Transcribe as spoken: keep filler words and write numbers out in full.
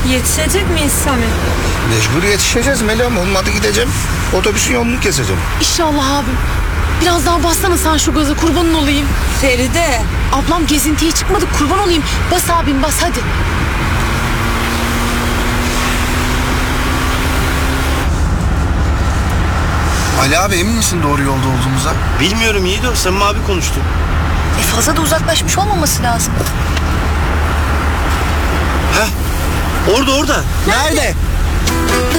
Yetişecek miyiz Sami? Mecbur yetişeceğiz Melam. Olmadı gideceğim. Otobüsün yolunu keseceğim. İnşallah abim. Biraz daha bassana sen şu gaza, kurbanın olayım. Feride. Ablam gezintiye çıkmadık, kurban olayım. Bas abim bas hadi. Ali abi emin misin doğru yolda olduğumuza? Bilmiyorum Yiğido. Samim abi konuştu. E fazla da uzaklaşmış olmaması lazım. Heh. Orada orada. Nerede?